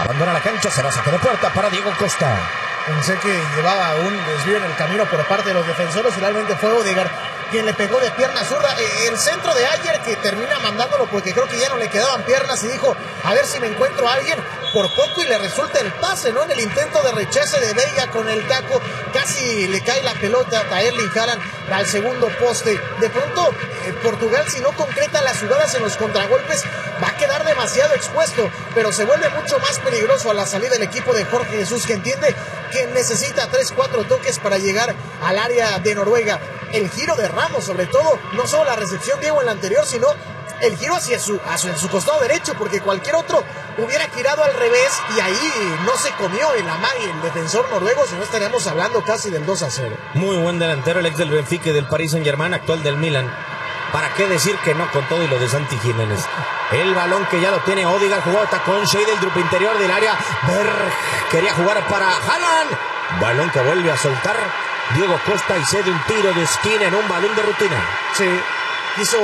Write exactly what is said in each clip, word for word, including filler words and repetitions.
Abandona la cancha, será saque de puerta para Diego Costa. Pensé que llevaba un desvío en el camino por parte de los defensores. Finalmente fue Odegaard quien le pegó de pierna zurda. Eh, el centro de Ayer, que termina mandándolo porque creo que ya no le quedaban piernas, y dijo, a ver si me encuentro a alguien. Por poco y le resulta el pase, ¿no? En el intento de rechace de Veiga con el taco, casi le cae la pelota a Erling Haaland al segundo poste. De pronto, eh, Portugal, si no concreta las jugadas en los contragolpes, va a quedar demasiado expuesto, pero se vuelve mucho más peligroso a la salida del equipo de Jorge Jesús, que entiende que necesita tres cuatro toques para llegar al área de Noruega. El giro de Ramos, sobre todo, no solo la recepción, Diego, en la anterior, sino el giro hacia su, hacia su costado derecho, porque cualquier otro hubiera girado al revés y ahí no se comió el Amai, el defensor noruego, si no estaríamos hablando casi del dos a cero. Muy buen delantero, el ex del Benfica y del Paris Saint-Germain, actual del Milan. ¿Para qué decir que no con todo y lo de Santi Jiménez? El balón que ya lo tiene Odegaard, jugó con Shadel interior del área. Berg quería jugar para Haaland. Balón que vuelve a soltar Diego Costa y cede un tiro de esquina en un balón de rutina. Sí, quiso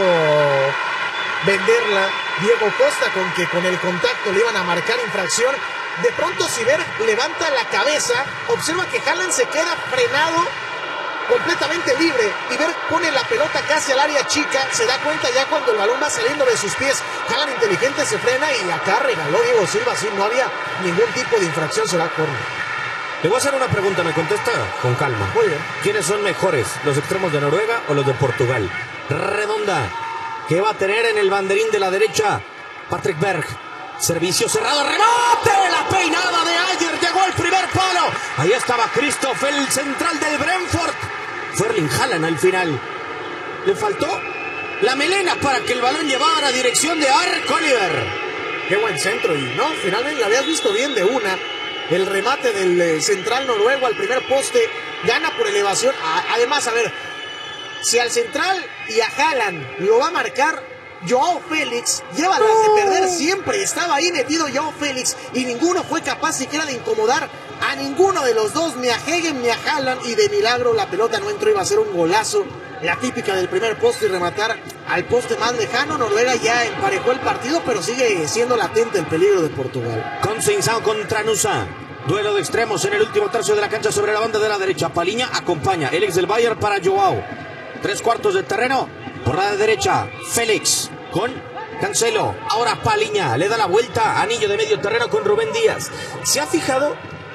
venderla Diego Costa con que con el contacto le iban a marcar infracción. De pronto, si Berg levanta la cabeza, observa que Haaland se queda frenado, completamente libre, y Berg pone la pelota casi al área chica. Se da cuenta ya cuando el balón va saliendo de sus pies. Haaland, inteligente, se frena y acá regaló Diego Silva. Sí, no había ningún tipo de infracción, será córner. Le voy a hacer una pregunta, me contesta con calma. Muy bien. ¿Quiénes son mejores, los extremos de Noruega o los de Portugal? Redonda, que va a tener en el banderín de la derecha Patrick Berg. Servicio cerrado, remate, la peinada de Ayer, llegó el primer palo. Ahí estaba Christoph, el central del Brentford. Fue Erling Haaland al final. Le faltó la melena para que el balón llevara a dirección de Ark Oliver. Qué buen centro, y no, finalmente la habías visto bien de una. El remate del eh, central noruego al primer poste, gana por elevación. A, además, a ver, si al central y a Haaland lo va a marcar Joao Félix, lleva las de perder siempre. Estaba ahí metido Joao Félix y ninguno fue capaz siquiera de incomodar a ninguno de los dos, ni a Hegen ni a Haaland, y de milagro la pelota no entró. Iba a ser un golazo, la típica del primer poste, y rematar al poste más lejano. Noruega ya emparejó el partido, pero sigue siendo latente el peligro de Portugal. Conceição contra Nusa. Duelo de extremos en el último tercio de la cancha sobre la banda de la derecha. Paliña acompaña, el ex del Bayern, para Joao. Tres cuartos de terreno por la derecha. Félix con Cancelo. Ahora Paliña le da la vuelta. Anillo de medio terreno con Rubén Díaz. ¿Se ha fijado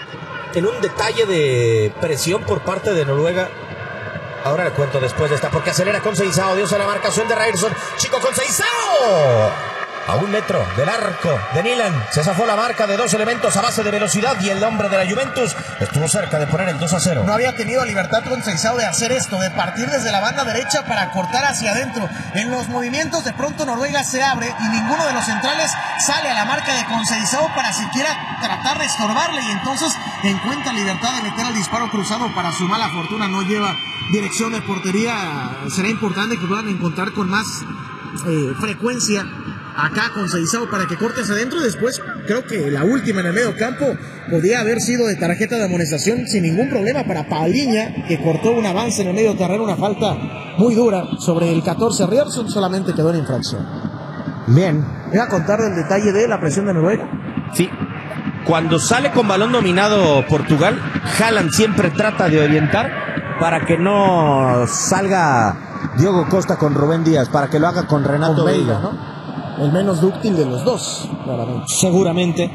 en un detalle de presión por parte de Noruega? Ahora le cuento después de esta, porque acelera Conceição. Dios a la marcación de Ryerson. Chico Conceição. A un metro del arco de Nilan. Se zafó la marca de dos elementos a base de velocidad, y el hombre de la Juventus estuvo cerca de poner el dos a cero. No había tenido libertad Conceição de hacer esto, de partir desde la banda derecha para cortar hacia adentro. En los movimientos de pronto Noruega se abre y ninguno de los centrales sale a la marca de Conceição para siquiera tratar de estorbarle, y entonces encuentra libertad de meter el disparo cruzado. Para su mala fortuna no lleva dirección de portería. Será importante que puedan encontrar con más eh, frecuencia acá Conceição para que corte hacia adentro. Y después creo que la última en el medio campo podía haber sido de tarjeta de amonestación sin ningún problema para Paliña, que cortó un avance en el medio terreno, una falta muy dura sobre el catorce. Ryerson solamente quedó en infracción. Bien. Voy a contar del detalle de la presión de Noruega. Sí. Cuando sale con balón dominado Portugal, Haaland siempre trata de orientar para que no salga Diego Costa con Rubén Díaz, para que lo haga con Renato Con Veiga, Veiga, ¿no? El menos dúctil de los dos, claramente. Seguramente.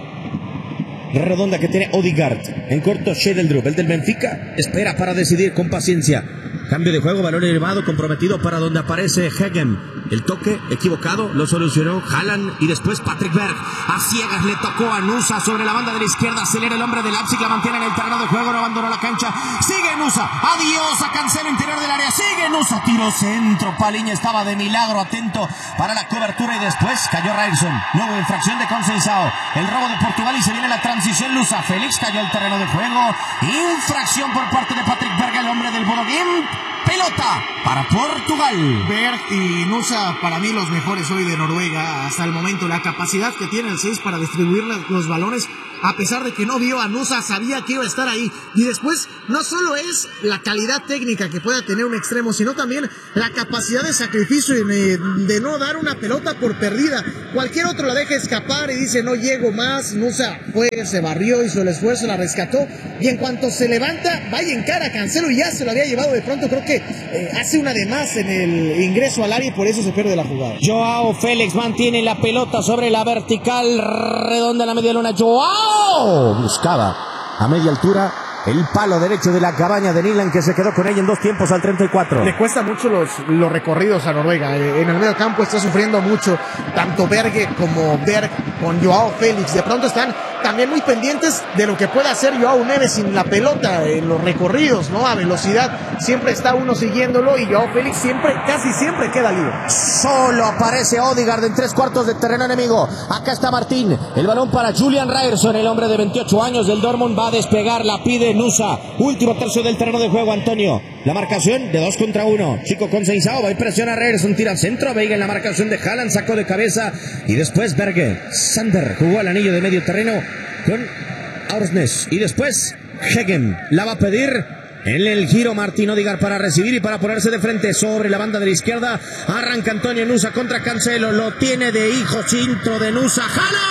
Redonda que tiene Odegaard. En corto, Shedeldrup, el del Benfica, espera para decidir con paciencia. Cambio de juego, balón elevado, comprometido para donde aparece Hegen. El toque equivocado lo solucionó Haaland, y después Patrick Berg. A ciegas le tocó a Nusa sobre la banda de la izquierda. Acelera el hombre del Leipzig, la mantiene en el terreno de juego, no abandonó la cancha. Sigue Nusa, adiós a Cancelo, interior del área. Sigue Nusa, tiro centro. Paliña estaba de milagro atento para la cobertura, y después cayó Ryerson. Luego infracción de Conceição. El robo de Portugal, y se viene la transición. Nusa, Félix cayó al terreno de juego. Infracción por parte de Patrick Berg, el hombre del Borogim. Pelota para Portugal. Berg y Nusa, para mí los mejores hoy de Noruega hasta el momento. La capacidad que tiene el seis para distribuir los balones a pesar de que no vio a Nusa, sabía que iba a estar ahí. Y después, no solo es la calidad técnica que pueda tener un extremo, sino también la capacidad de sacrificio y de, de no dar una pelota por perdida. Cualquier otro la deja escapar y dice no llego más. Nusa fue, se barrió, hizo el esfuerzo, la rescató, y en cuanto se levanta, vaya en cara a Cancelo y ya se lo había llevado de pronto. Creo que eh, hace una de más en el ingreso al área y por eso se pierde la jugada. Joao Félix mantiene la pelota sobre la vertical redonda en la media luna. Joao buscaba a media altura el palo derecho de la cabaña de Nyland, que se quedó con ella en dos tiempos al treinta y cuatro. Le cuesta mucho los, los recorridos a Noruega. En el medio campo está sufriendo mucho tanto Berge como Berg con Joao Félix. De pronto están también muy pendientes de lo que puede hacer Joao Neves sin la pelota en los recorridos, ¿no? A velocidad siempre está uno siguiéndolo y Joao Félix siempre, casi siempre queda libre. Solo aparece Odegaard en tres cuartos de terreno enemigo. Acá está Martín, el balón para Julian Ryerson, el hombre de veintiocho años del Dortmund, va a despegar, la pide Nusa. Último tercio del terreno de juego, Antonio. La marcación de dos contra uno. Chico Conceição va a impresionar a Ryerson, tira al centro, Veiga en la marcación de Haaland, sacó de cabeza y después Berge. Sander jugó al anillo de medio terreno con Aursnes y después Hegem la va a pedir en el giro Martín Odegaard para recibir y para ponerse de frente sobre la banda de la izquierda. Arranca Antonio Nusa contra Cancelo, lo tiene de hijo cinto de Nusa.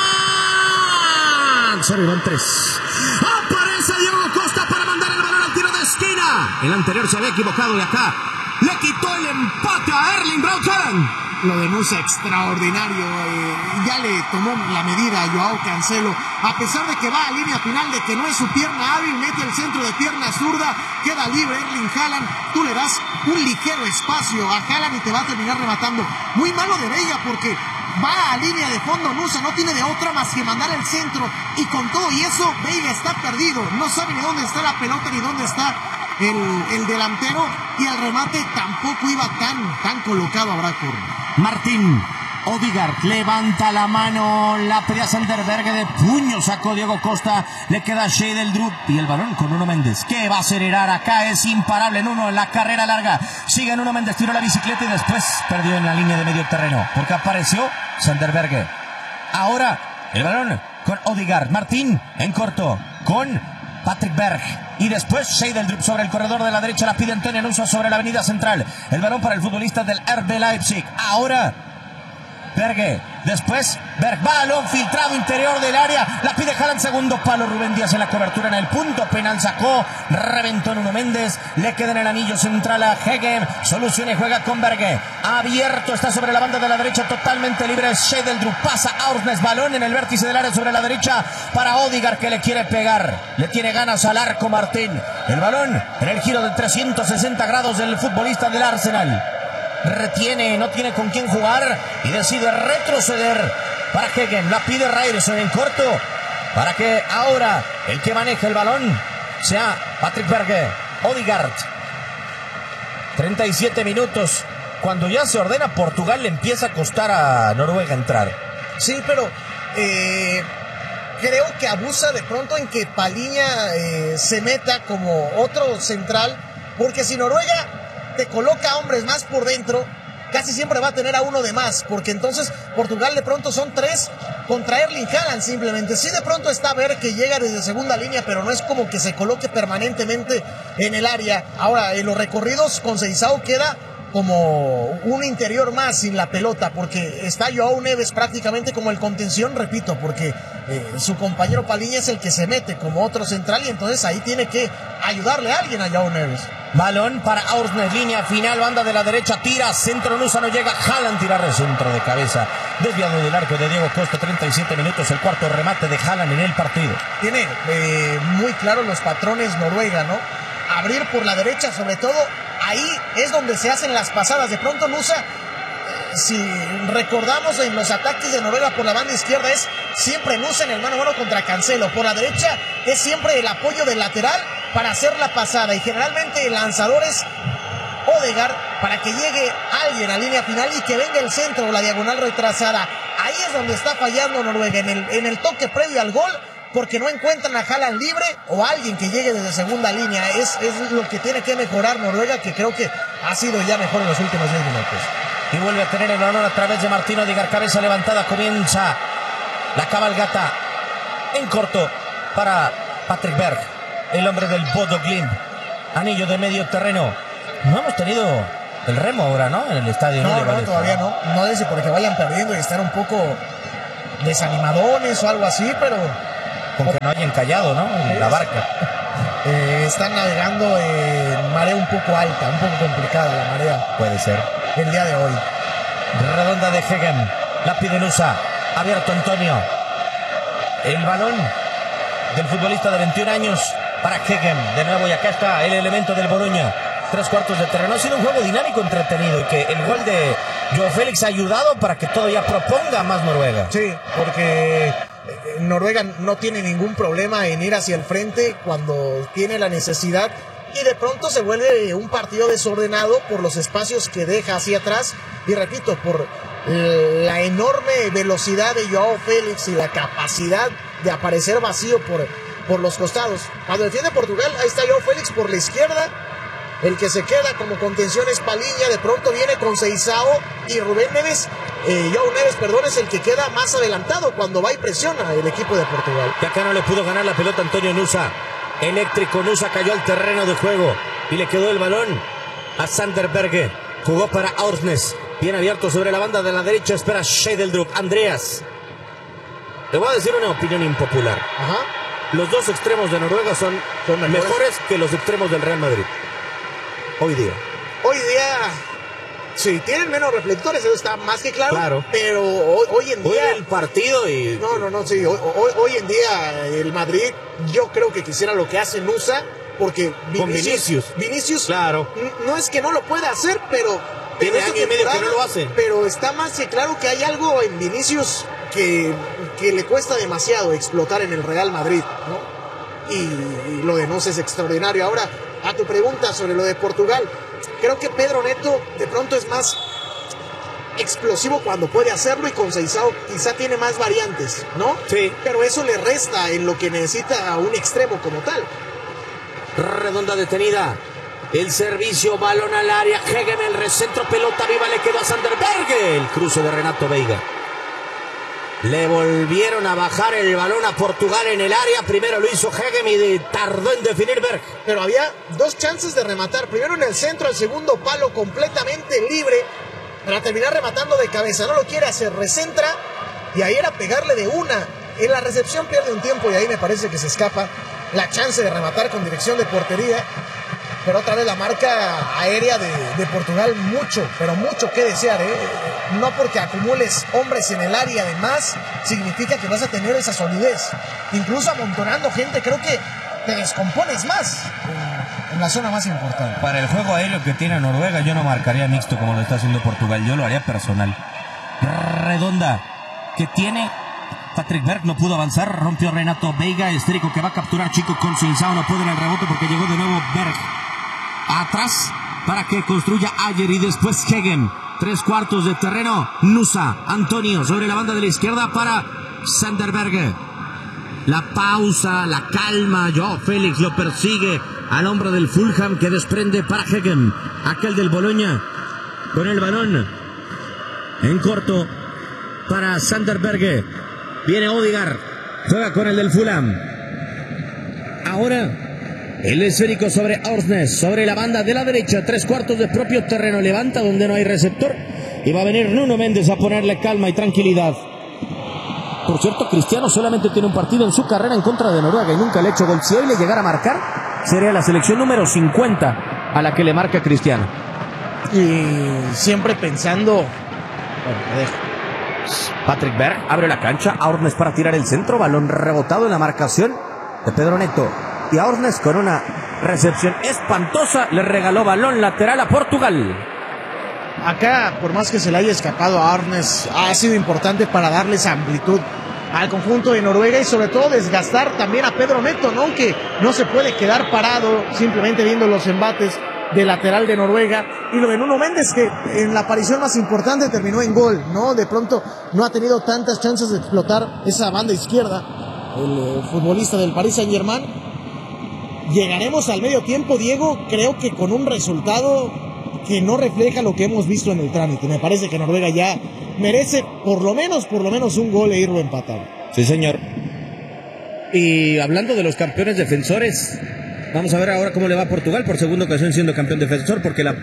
Haaland, sorry, van tres. Aparece Diego Costa para mandar el balón al tiro de esquina. El anterior se había equivocado y acá le quitó el empate a Erling Braut Haaland. Lo de Nusa extraordinario, eh, ya le tomó la medida a Joao Cancelo, a pesar de que va a línea final, de que no es su pierna hábil, mete el centro de pierna zurda, queda libre Erling Haaland, tú le das un ligero espacio a Haaland y te va a terminar rematando. Muy malo de Veiga porque va a línea de fondo, Nusa no tiene de otra más que mandar el centro, y con todo y eso Veiga está perdido, no sabe ni dónde está la pelota ni dónde está el, el delantero, y el remate tampoco iba tan, tan colocado a Brackburn. Martín Odegaard levanta la mano, la pedía Sander Berge, de puño sacó Diego Costa, le queda Shedeldrup y el balón con Nuno Méndez, que va a acelerar, acá es imparable Nuno en la carrera larga, sigue Nuno Méndez, tiró la bicicleta y después perdió en la línea de medio terreno, porque apareció Sander Berge. Ahora el balón con Odegaard, Martín en corto con Patrick Berg y después Shedeldrup sobre el corredor de la derecha, la pide Antonio Nusa sobre la avenida central, el balón para el futbolista del R B Leipzig. Ahora Berge, después Berg, balón filtrado interior del área, la pide Haaland, segundo palo, Rubén Díaz en la cobertura en el punto penal, sacó, reventó Nuno Méndez, le queda en el anillo central a Hegem, soluciona y juega con Berge, abierto, está sobre la banda de la derecha, totalmente libre Shedeldrup, pasa Aursnes, balón en el vértice del área sobre la derecha para Odegaard, que le quiere pegar, le tiene ganas al arco Martín, el balón en el giro de trescientos sesenta grados del futbolista del Arsenal. Retiene, no tiene con quién jugar y decide retroceder para Hegem, la pide Ryerson en corto para que ahora el que maneja el balón sea Patrick Berge. Odegaard, treinta y siete minutos, cuando ya se ordena Portugal le empieza a costar a Noruega entrar. Sí, pero eh, creo que abusa de pronto en que Palhinha eh, se meta como otro central, porque si Noruega te coloca hombres más por dentro, casi siempre va a tener a uno de más, porque entonces Portugal de pronto son tres contra Erling Haaland simplemente. Sí, de pronto está Berg que llega desde segunda línea, pero no es como que se coloque permanentemente en el área. Ahora, en los recorridos Conceição queda como un interior más sin la pelota, porque está Joao Neves prácticamente como el contención, repito, porque eh, su compañero Palhinha es el que se mete como otro central, y entonces ahí tiene que ayudarle a alguien a Joao Neves. Balón para Aursnes, línea final, banda de la derecha, tira, centro, Nusa no llega, Haaland tirar el centro de cabeza, desviado del arco de Diego Costa, treinta y siete minutos, el cuarto remate de Haaland en el partido. Tiene eh, muy claros los patrones Noruega, ¿no? Abrir por la derecha, sobre todo, ahí es donde se hacen las pasadas. De pronto Nusa, si recordamos en los ataques de Noruega por la banda izquierda, es siempre Nusa en el mano a mano contra Cancelo. Por la derecha es siempre el apoyo del lateral para hacer la pasada, y generalmente el lanzador es Odegaard para que llegue alguien a línea final y que venga el centro o la diagonal retrasada. Ahí es donde está fallando Noruega, en el, en el toque previo al gol, porque no encuentran a Haaland libre o a alguien que llegue desde segunda línea. Es, es lo que tiene que mejorar Noruega, que creo que ha sido ya mejor en los últimos diez minutos. Y vuelve a tener el balón a través de Martín Odegaard, cabeza levantada, comienza la cabalgata En corto para Patrick Berg, el hombre del Bodo Glimt. Anillo de medio terreno. No hemos tenido el remo ahora, ¿no? En el estadio. No, no, no todavía no. No sé si porque vayan perdiendo y están un poco desanimadones o algo así, pero... Con que no hayan callado, ¿no? En la barca. Eh, están navegando en marea un poco alta, un poco complicada la marea. Puede ser. El día de hoy. Redonda de Hegem. La pide Nusa. Abierto Antonio. El balón del futbolista de veintiún años para Hegem. De nuevo, y acá está el elemento del Bologna. Tres cuartos de terreno. Ha sido un juego dinámico, entretenido. Y que el gol de Joao Félix ha ayudado para que todavía proponga más Noruega. Sí, porque Noruega no tiene ningún problema en ir hacia el frente cuando tiene la necesidad. Y de pronto se vuelve un partido desordenado por los espacios que deja hacia atrás. Y repito, por la enorme velocidad de Joao Félix y la capacidad de aparecer vacío por, por los costados. Cuando defiende Portugal, ahí está Joao Félix por la izquierda. El que se queda como contención es Palhinha. De pronto viene con Seisao y Rubén Neves. Eh, Joao Neves, perdón, es el que queda más adelantado cuando va y presiona el equipo de Portugal. Y acá no le pudo ganar la pelota Antonio Nusa. Eléctrico, Nusa cayó al terreno de juego y le quedó el balón a Sander Berge. Jugó para Aursnes. Bien abierto sobre la banda de la derecha. Espera Schedeldrup. Andreas. Le voy a decir una opinión impopular. Ajá. Los dos extremos de Noruega son, son mejores. mejores que los extremos del Real Madrid. Hoy día. Hoy día, sí, tienen menos reflectores, eso está más que claro. Claro. Pero hoy, hoy en día... Hoy el partido y... No, no, no, sí. Hoy, hoy, hoy en día el Madrid, yo creo que quisiera lo que hace Nusa, porque Vinicius... Con Vinicius. Vinicius, claro. No es que no lo pueda hacer, pero... Tiene año y medio que no lo hace. Pero está más que claro que hay algo en Vinicius que, que le cuesta demasiado explotar en el Real Madrid, ¿no? Y, y lo de Nusa es extraordinario. Ahora, a tu pregunta sobre lo de Portugal, creo que Pedro Neto de pronto es más explosivo cuando puede hacerlo y con Seisao quizá tiene más variantes, ¿no? Sí. Pero eso le resta en lo que necesita a un extremo como tal. Redonda detenida. El servicio, balón al área. Hegem, el recentro, pelota viva, le quedó a Sander Berge. El cruce de Renato Veiga. Le volvieron a bajar el balón a Portugal en el área. Primero lo hizo Hegem y tardó en definir Berg. Pero había dos chances de rematar. Primero en el centro, el segundo palo completamente libre para terminar rematando de cabeza. No lo quiere hacer, recentra y ahí era pegarle de una. En la recepción pierde un tiempo y ahí me parece que se escapa la chance de rematar con dirección de portería. Pero otra vez la marca aérea de, de Portugal, mucho, pero mucho que desear, ¿eh? No porque acumules hombres en el área, además, significa que vas a tener esa solidez. Incluso amontonando gente, creo que te descompones más en, en la zona más importante. Para el juego aéreo que tiene Noruega, yo no marcaría mixto como lo está haciendo Portugal, yo lo haría personal. Redonda, que tiene... Patrick Berg no pudo avanzar, rompió Renato Veiga, Estérico que va a capturar Chico con Seisao, no puede en el rebote porque llegó de nuevo Berg. Atrás para que construya Ayer y después Hegem. Tres cuartos de terreno. Nusa, Antonio sobre la banda de la izquierda para Sander Berge. La pausa, la calma. Joao Félix lo persigue al hombre del Fulham que desprende para Hegem. Aquel del Bologna con el balón en corto para Sander Berge. Viene Odegaard. Juega con el del Fulham. Ahora... el esférico sobre Aursnes, sobre la banda de la derecha, tres cuartos de propio terreno, levanta donde no hay receptor y va a venir Nuno Méndez a ponerle calma y tranquilidad. Por cierto, Cristiano solamente tiene un partido en su carrera en contra de Noruega y nunca le ha hecho gol. Si hoy le llegara a marcar, sería la selección número cincuenta a la que le marca Cristiano. Y siempre pensando... Bueno, me dejo. Patrick Berg abre la cancha, Aursnes para tirar el centro, balón rebotado en la marcación de Pedro Neto. Y Aursnes con una recepción espantosa le regaló balón lateral a Portugal. Acá, por más que se le haya escapado a Aursnes, ha sido importante para darles amplitud al conjunto de Noruega y sobre todo desgastar también a Pedro Neto, ¿no? Que no se puede quedar parado simplemente viendo los embates de lateral de Noruega. Y lo de Nuno Méndez, que en la aparición más importante terminó en gol, ¿no? De pronto no ha tenido tantas chances de explotar esa banda izquierda, el futbolista del Paris Saint-Germain. Llegaremos al medio tiempo, Diego, creo que con un resultado que no refleja lo que hemos visto en el trámite. Me parece que Noruega ya merece por lo menos, por lo menos un gol e irlo empatado. Sí, señor. Y hablando de los campeones defensores, vamos a ver ahora cómo le va a Portugal por segunda ocasión siendo campeón defensor, porque la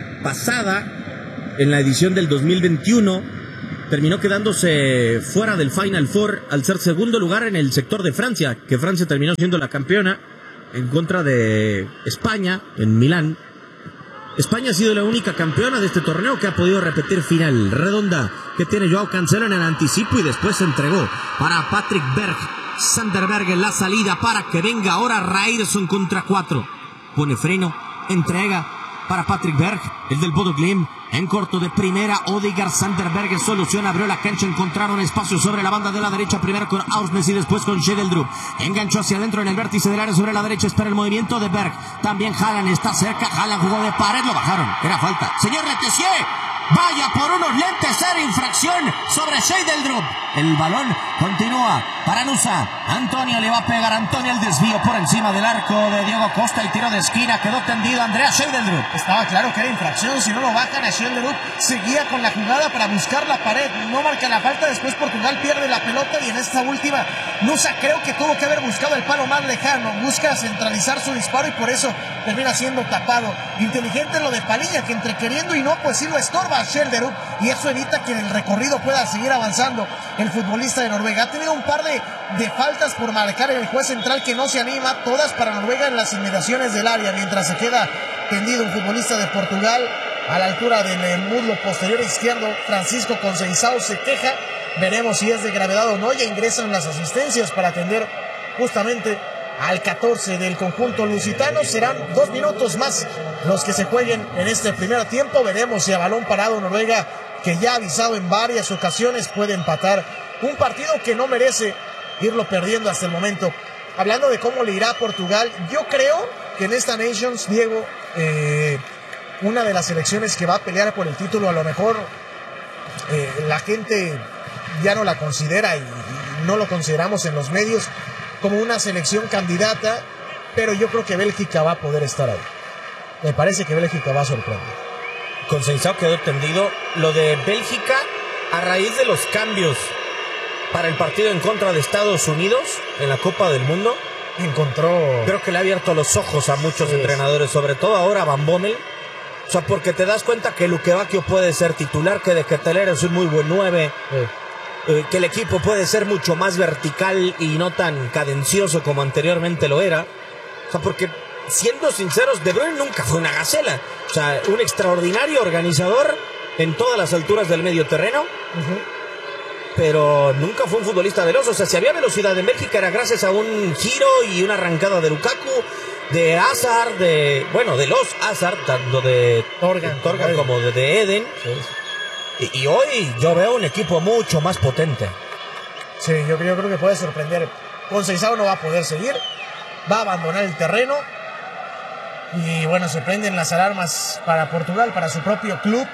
pasada, en la edición del dos mil veintiuno, terminó quedándose fuera del Final Four al ser segundo lugar en el sector de Francia, que Francia terminó siendo la campeona en contra de España en Milán. España ha sido la única campeona de este torneo que ha podido repetir final. Redonda que tiene Joao Cancelo en el anticipo y después se entregó para Patrick Berg. Sander Berg en la salida para que venga ahora Ryerson contra cuatro. Pone freno, entrega para Patrick Berg, el del Bodo Glimt. En corto de primera, Odegaard, Sander Berg solución, abrió la cancha, encontraron espacio sobre la banda de la derecha, primero con Ausnes y después con Shedeldrup. Enganchó hacia adentro en el vértice del área sobre la derecha, espera el movimiento de Berg. También Haaland está cerca, Haaland jugó de pared, lo bajaron, era falta. Señor Letessier, vaya por unos lentes, era infracción sobre Shedeldrup. El balón continúa para Nusa. Antonio le va a pegar, Antonio el desvío por encima del arco de Diego Costa, el tiro de esquina, quedó tendido Andrea Shedeldrup. Estaba claro que era infracción, si no lo bajan a Shedeldrup, seguía con la jugada para buscar la pared, no marca la falta, después Portugal pierde la pelota y en esta última Nusa creo que tuvo que haber buscado el palo más lejano, busca centralizar su disparo y por eso termina siendo tapado. Inteligente lo de Palilla, que entre queriendo y no, pues sí lo estorba a Shedeldrup y eso evita que el recorrido pueda seguir avanzando el futbolista de Noruega. Ha tenido un par de, de faltas por marcar el juez central que no se anima, todas para Noruega en las inmediaciones del área, mientras se queda tendido un futbolista de Portugal a la altura del muslo posterior izquierdo. Francisco Conceição se queja, veremos si es de gravedad o no. Ya ingresan las asistencias para atender justamente al catorce del conjunto lusitano. Serán dos minutos más los que se jueguen en este primer tiempo. Veremos si a balón parado Noruega, que ya ha avisado en varias ocasiones, puede empatar un partido que no merece irlo perdiendo hasta el momento. Hablando de cómo le irá a Portugal, yo creo que en esta Nations, Diego, eh, una de las selecciones que va a pelear por el título, a lo mejor eh, la gente ya no la considera y, y no lo consideramos en los medios como una selección candidata, pero yo creo que Bélgica va a poder estar ahí. Me parece que Bélgica va a sorprender. Conceição quedó tendido. Lo de Bélgica, a raíz de los cambios para el partido en contra de Estados Unidos en la Copa del Mundo, encontró... creo que le ha abierto los ojos a muchos sí, entrenadores, sobre todo ahora a Van Bommel. O sea, porque te das cuenta que Luque Bacchio puede ser titular, que De Ketelaere es un muy buen nueve, sí. eh, que el equipo puede ser mucho más vertical y no tan cadencioso como anteriormente lo era. O sea, porque, siendo sinceros, De Bruyne nunca fue una gacela. O sea, un extraordinario organizador en todas las alturas del medio terreno. Uh-huh. Pero nunca fue un futbolista veloz. O sea, si había velocidad en Bélgica era gracias a un giro y una arrancada de Lukaku, de Hazard, de... bueno, de los Hazard, tanto de Torgan, Torgan como de, de Eden. Sí. Y, y hoy yo veo un equipo mucho más potente. Sí, yo, yo creo que puede sorprender. Conceição no va a poder seguir, va a abandonar el terreno. Y bueno, se prenden las alarmas para Portugal, para su propio club.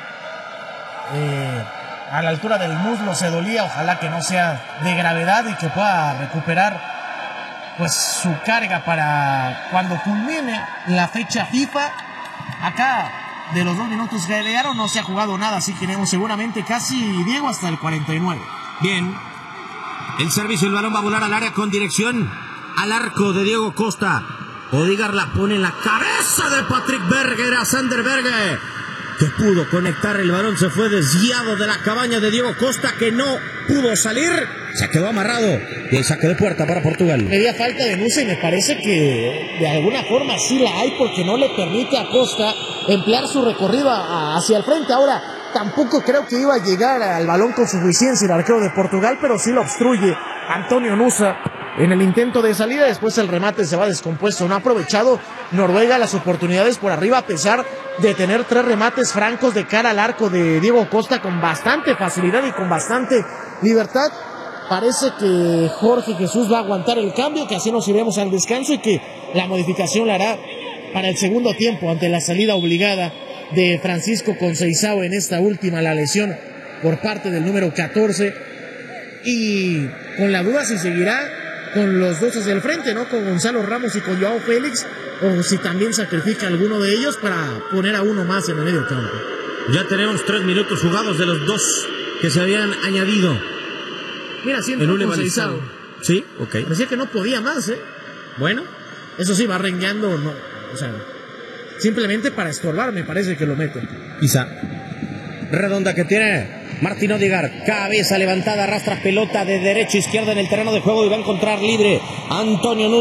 Eh, a la altura del muslo se dolía, ojalá que no sea de gravedad y que pueda recuperar pues su carga para cuando culmine la fecha FIFA. Acá de los dos minutos que le dieron no se ha jugado nada, así que tenemos seguramente casi, Diego, hasta el cuarenta y nueve. Bien, el servicio, el balón va a volar al área con dirección al arco de Diego Costa. Odegaard la pone en la cabeza de Patrick Berg, era Sander Berg, que pudo conectar el balón, se fue desviado de la cabaña de Diego Costa, que no pudo salir, se quedó amarrado y el saque de puerta para Portugal. Pedía falta de Nusa y me parece que de alguna forma sí la hay, porque no le permite a Costa emplear su recorrido a, a, hacia el frente. Ahora, tampoco creo que iba a llegar al balón con suficiencia el arquero de Portugal, pero sí lo obstruye Antonio Nusa en el intento de salida. Después el remate se va descompuesto. No ha aprovechado Noruega las oportunidades por arriba, a pesar de tener tres remates francos de cara al arco de Diego Costa con bastante facilidad y con bastante libertad. Parece que Jorge Jesús va a aguantar el cambio, que así nos iremos al descanso y que la modificación la hará para el segundo tiempo ante la salida obligada de Francisco Conceição en esta última, la lesión por parte del número catorce, y con la duda si seguirá con los dos hacia el frente, ¿no? Con Gonzalo Ramos y con Joao Félix, o si también sacrifica a alguno de ellos para poner a uno más en el medio campo. Ya tenemos tres minutos jugados de los dos que se habían añadido. Mira, siento Conceição. Sí, ok. Decía que no podía más, ¿eh? Bueno, eso sí, va rengueando, no, o sea, simplemente para estorbar, me parece que lo mete. Quizá. Redonda que tiene Martín Odegaard, cabeza levantada, arrastra pelota de derecha a izquierda en el terreno de juego y va a encontrar libre Antonio Núñez.